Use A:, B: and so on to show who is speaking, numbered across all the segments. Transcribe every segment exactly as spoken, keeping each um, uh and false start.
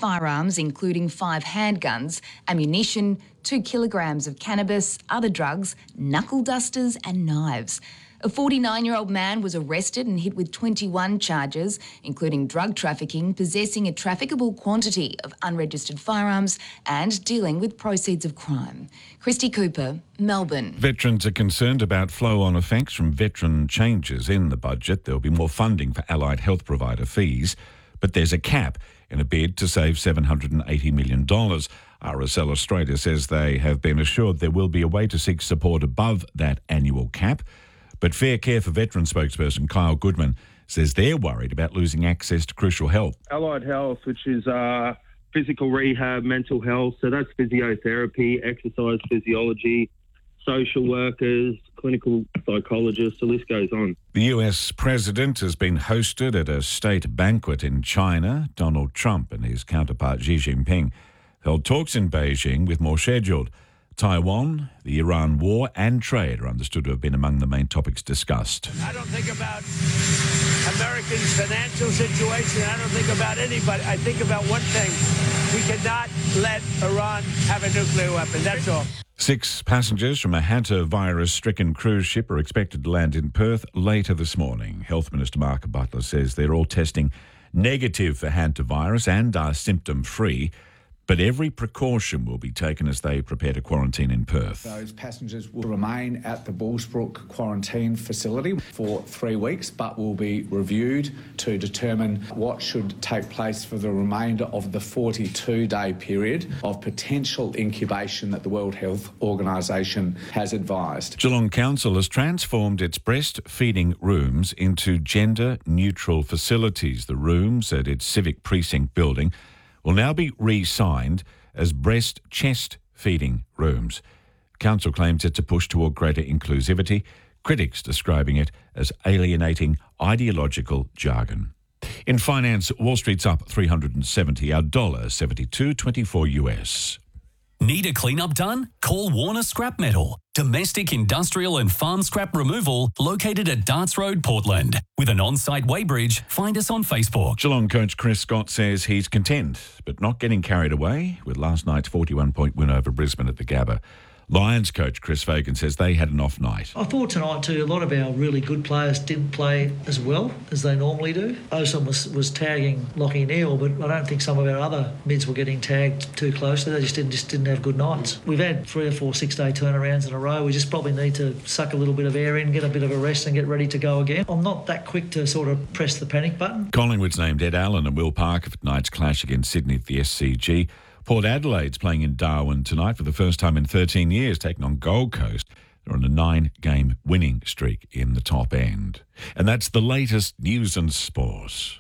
A: firearms, including five handguns, ammunition, two kilograms of cannabis, other drugs, knuckle dusters and knives. A forty-nine-year-old man was arrested and hit with twenty-one charges, including drug trafficking, possessing a trafficable quantity of unregistered firearms and dealing with proceeds of crime. Christy Cooper, Melbourne.
B: Veterans are concerned about flow-on effects from veteran changes in the budget. There'll be more funding for allied health provider fees, but there's a cap in a bid to save seven hundred eighty million dollars. R S L Australia says they have been assured there will be a way to seek support above that annual cap. But Fair Care for Veterans spokesperson Kyle Goodman says they're worried about losing access to crucial help.
C: Allied health, which is uh, physical rehab, mental health, so that's physiotherapy, exercise physiology, social workers, clinical psychologists, the list goes on.
B: The U S president has been hosted at a state banquet in China. Donald Trump and his counterpart Xi Jinping held talks in Beijing with more scheduled. Taiwan, the Iran war and trade are understood to have been among the main topics discussed.
D: I don't think about Americans' financial situation. I don't think about anybody. I think about one thing. We cannot let Iran have a nuclear weapon. That's all.
B: Six passengers from a hantavirus-stricken cruise ship are expected to land in Perth later this morning. Health Minister Mark Butler says they're all testing negative for hantavirus and are symptom-free. But every precaution will be taken as they prepare to quarantine in Perth.
E: Those passengers will remain at the Bullsbrook quarantine facility for three weeks, but will be reviewed to determine what should take place for the remainder of the forty-two day period of potential incubation that the World Health Organisation has advised.
B: Geelong Council has transformed its breastfeeding rooms into gender-neutral facilities. The rooms at its Civic Precinct building will now be re-signed as breast chest feeding rooms. Council claims it's a push toward greater inclusivity, critics describing it as alienating ideological jargon. In finance, Wall Street's up three hundred seventy, our dollar seventy-two twenty-four U S.
F: Need a clean-up done? Call Warner Scrap Metal. Domestic, industrial and farm scrap removal located at Darts Road, Portland. With an on-site weighbridge, find us on Facebook.
B: Geelong coach Chris Scott says he's content, but not getting carried away with last night's forty-one point win over Brisbane at the Gabba. Lions coach Chris Fagan says they had an off night.
G: I thought tonight too, a lot of our really good players didn't play as well as they normally do. Osom was, was tagging Lockie Neal, but I don't think some of our other mids were getting tagged too closely. They just didn't just didn't have good nights. We've had three or four six-day turnarounds in a row. We just probably need to suck a little bit of air in, get a bit of a rest and get ready to go again. I'm not that quick to sort of press the panic button.
B: Collingwood's named Ed Allen and Will Parker for tonight's clash against Sydney at the S C G. Port Adelaide's playing in Darwin tonight for the first time in thirteen years, taking on Gold Coast. They're on a nine-game winning streak in the top end. And that's the latest news and sports.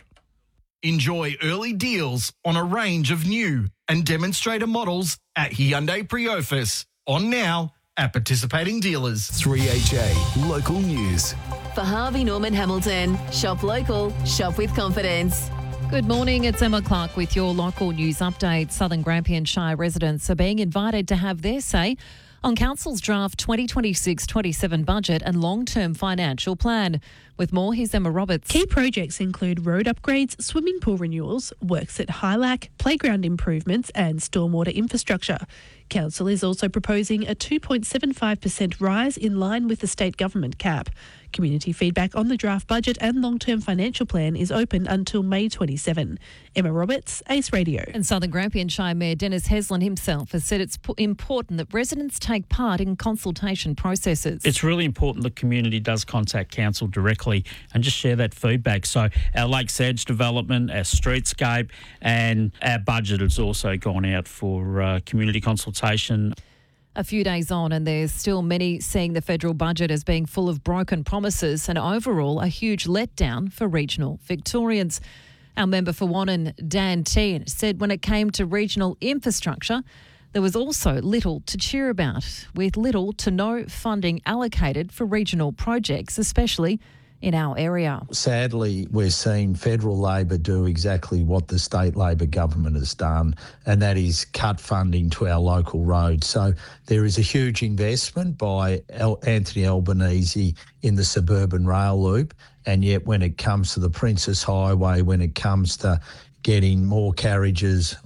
H: Enjoy early deals on a range of new and demonstrator models at Hyundai Priofis. On now at participating dealers.
I: three H A Local News.
J: For Harvey Norman Hamilton, shop local, shop with confidence.
K: Good morning, it's Emma Clark with your local news update. Southern Grampian Shire residents are being invited to have their say on Council's draft twenty twenty-six twenty-seven budget and long-term financial plan. With more, here's Emma Roberts.
L: Key projects include road upgrades, swimming pool renewals, works at Hylac, playground improvements and stormwater infrastructure. Council is also proposing a two point seven five percent rise in line with the state government cap. Community feedback on the draft budget and long-term financial plan is open until May twenty-seventh. Emma Roberts, Ace Radio.
K: And Southern Grampian Shire Mayor Dennis Heslin himself has said it's important that residents take part in consultation processes.
M: It's really important the community does contact council directly and just share that feedback. So our Lakes Edge development, our streetscape and our budget has also gone out for uh, community consultation.
K: A few days on and there's still many seeing the federal budget as being full of broken promises and overall a huge letdown for regional Victorians. Our member for Wannon, Dan Teen, said when it came to regional infrastructure, there was also little to cheer about, with little to no funding allocated for regional projects, especially in our area.
N: Sadly, we're seeing federal Labor do exactly what the state Labor government has done, and that is cut funding to our local roads. So there is a huge investment by Anthony Albanese in the suburban rail loop, and yet when it comes to the Princess Highway, when it comes to getting more carriages